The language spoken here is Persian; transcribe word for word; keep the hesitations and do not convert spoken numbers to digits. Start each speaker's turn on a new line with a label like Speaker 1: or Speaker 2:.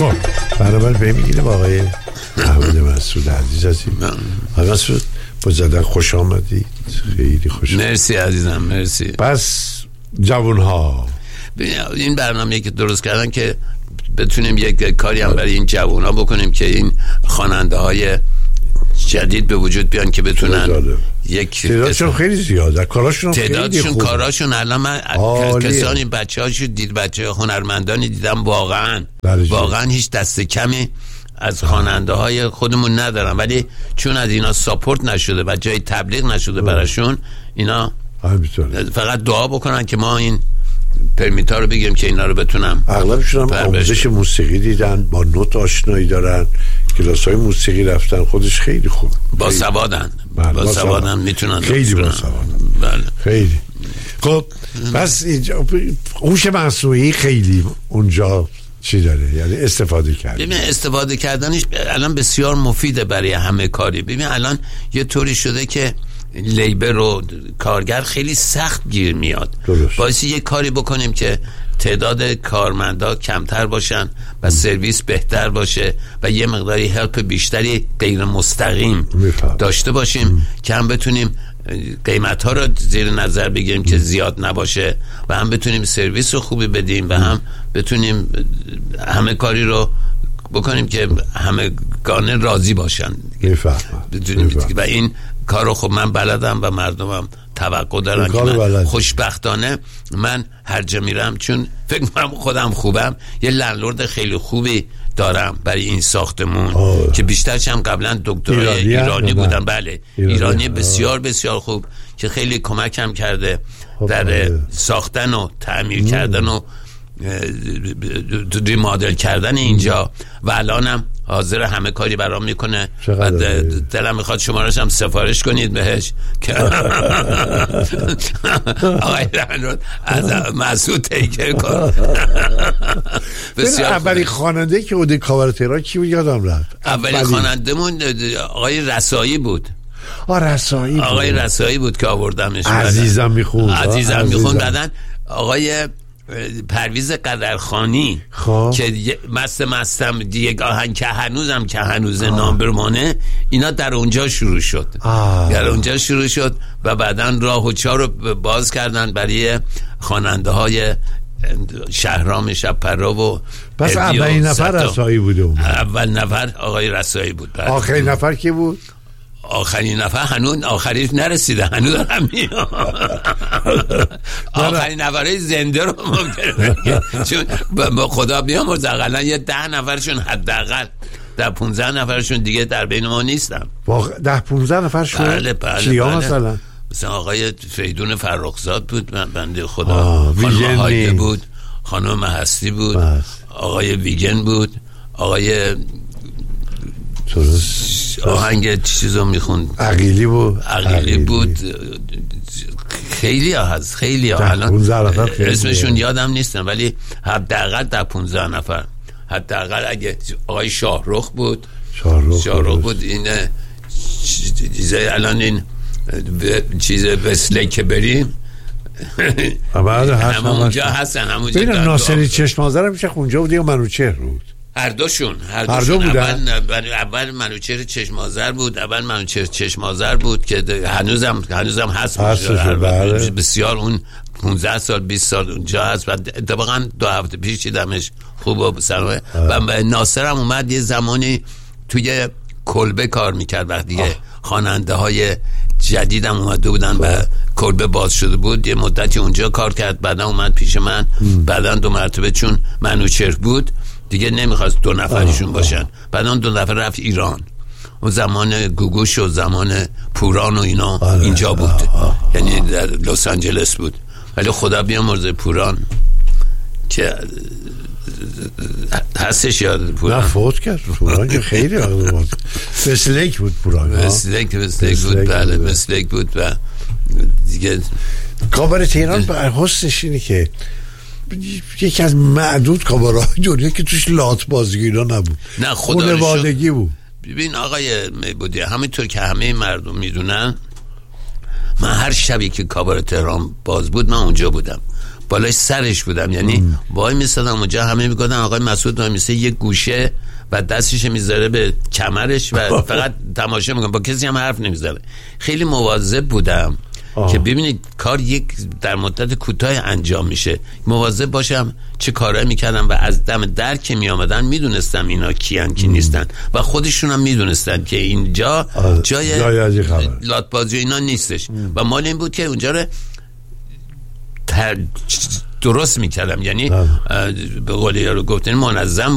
Speaker 1: خب برنامه به میگیریم آقای محمود مسعود عزیز هستیم. آقای مسعود با زدن خوش آمدید، خیلی خوش آمدید.
Speaker 2: مرسی عزیزم، مرسی.
Speaker 1: پس جوان ها
Speaker 2: این برنامه که درست کردن که بتونیم یک کاری هم برای این جوان ها بکنیم که این خواننده های جدید به وجود بیان که بتونن
Speaker 1: داده.
Speaker 2: یک
Speaker 1: تعدادشون خیلی زیاده، کاراشون خیلی خوبه.
Speaker 2: تعدادشون کاراشون الان من کسانی بچه هاشو دید، بچه هنرمندانی دیدم واقعا واقعا هیچ دست کمی از خواننده های خودمون ندارم، ولی چون از اینا ساپورت نشده و جای تبلیغ نشده براشون، اینا فقط دعا بکنن که ما این پرمیتا رو بگیم که اینا رو بتونم.
Speaker 1: اغلبشون هم آموزش موسیقی دیدن، با نوت آشنایی دارن، کلاس‌های موسیقی رفتن، خودش خیلی خوب،
Speaker 2: با سوادن، با سوادن میتونن،
Speaker 1: خیلی با سوادن.
Speaker 2: بله
Speaker 1: خیلی. خب پس اینجا هوش مصنوعی خیلی اونجا چی داره؟ یعنی استفاده کردن.
Speaker 2: ببین استفاده کردنش الان بسیار مفیده برای همه کاری. ببین الان یه طوری شده که لیبر و کارگر خیلی سخت گیر میاد. باعث یه کاری بکنیم که تعداد کارمندا کمتر باشن و سرویس بهتر باشه و یه مقداری هلپ بیشتری غیر مستقیم داشته باشیم ام. که هم بتونیم قیمت ها رو زیر نظر بگیریم که زیاد نباشه و هم بتونیم سرویس رو خوبی بدیم و هم بتونیم همه کاری رو بکنیم که همه گانه راضی باشن. بتونیم و این کارو خب من بلدم و مردمم توقع دارن که من خوشبختانه من هر جا میرم، چون فکر می‌کنم خودم خوبم، یه لندلورد خیلی خوبی دارم برای این ساختمون آه. که بیشترش هم قبلا دکترای ایرانی, ایرانی بودن. بله ایرانی, ایرانی بسیار بسیار خوب که خیلی کمکم کرده در ساختن و تعمیر کردن و ریمادل کردن اینجا و الانم حاضر همه کاری برام میکنه و دلم میخواد شمارش هم سفارش کنید بهش که آقای رهنورد از مسعود تیکر کن.
Speaker 1: اولی خواننده که اوده کاور تهران کی بود یادم رفت.
Speaker 2: اولی خوانندمون آقای رسایی بود.
Speaker 1: آه رسایی بود.
Speaker 2: آقای رسایی بود که آوردمش.
Speaker 1: عزیزم میخوند
Speaker 2: عزیزم میخوند بعدن آقای پرویز قدرخانی خواه. که مست مستم دیگه آهنگ که هنوزم که هنوز نام برمانه، اینا در اونجا شروع شد آه. در اونجا شروع شد و بعدن راه و چا رو باز کردن برای خواننده های شهرام شب‌پرا و
Speaker 1: بس اولین نفر رسایی بوده اون.
Speaker 2: اول نفر آقای رسایی بود.
Speaker 1: آخرین نفر کی بود؟
Speaker 2: آخرین نفر هنوز آخریش نرسیده، هنوز هم میاد. آخرین نفره زنده رو ممکنه چون با خدا بیامرز اقلا یه ده نفرشون حداقل ده پونزده نفرشون دیگه در بین ما نیستن.
Speaker 1: ده پونزده نفرشون
Speaker 2: بله بله
Speaker 1: کیا
Speaker 2: بله.
Speaker 1: مثلا
Speaker 2: مثلا آقای فریدون فرخزاد بود، بنده خدا، خانم هایده بود، خانم هستی بود بس. آقای ویگن بود، آقای آهنگ چیزو میخوند
Speaker 1: عقیلی بود
Speaker 2: عقیلی بود خیلی ها هست، خیلی ها الان اسمشون یادم نیستن ولی حداقل در پونزده نفر حداقل. اگه آقای شاهرخ بود
Speaker 1: شاهرخ
Speaker 2: شاهرخ بود این چیزه الان این چیز وسله که بریم همه اونجا هستن. همونجا
Speaker 1: ناصری چشمازر میشه اونجا بود یا منوچهر بود؟
Speaker 2: هر دوشون هر,
Speaker 1: هر دو بودن.
Speaker 2: اول اول منوچهر چشمازر بود اول منوچهر چشمازر بود که هنوزم هنوزم هست, هست بسیار اون پانزده سال بیست سال اونجا هست و اتفاقا دو هفته پیش دیدمش خوب و سلامه. و ناصرم اومد یه زمانی توی کلبه کار میکرد وقتی دیگه خواننده های جدیدم اومده بودن و کلبه باز شده بود، یه مدتی اونجا کار کرد، بعدا اومد پیش من، بعدا دو مرتبه چون منوچهر بود دیگه نمیخواست دو نفریشون باشن، بعدا دو نفر رفت ایران. اون زمان گوگوش و زمان پوران و اینا آه اینجا بود آه آه یعنی در لس آنجلس بود. ولی خدا بیامرز پوران که هستش یاد پوران
Speaker 1: نه فوت کرد. پوران که خیلی بود وسلک بود پوران
Speaker 2: وسلک وسلک بود بله وسلک بود و دیگه
Speaker 1: کاباره تهران به حسنش اینه که یکی از معدود کاباره‌های دنیا که توش لات بازیگی اینا نبود،
Speaker 2: نه
Speaker 1: خانوادگی بود.
Speaker 2: ببین آقای میبودی همینطور که همه مردم میدونن، من هر شبی که کاباره تهران باز بود من اونجا بودم. بالای سرش بودم، یعنی وای میستادم اونجا، همه میگفتن آقای مسعود وای میسته یه گوشه و دستش میذاره به کمرش و فقط تماشا میکنه، با کسی هم حرف نمیزنه. خیلی مواظب بودم آه. که ببینید کار یک در مدت کوتاه انجام میشه، مواظب باشم چه کارایی میکردم و از دم در که میامدن میدونستم اینا کیان کی نیستن و خودشون هم میدونستن که اینجا جای لاتبازی اینا نیستش ام. و مال این بود که اونجا رو درست میکردم، یعنی به قول یارو گفتن منظم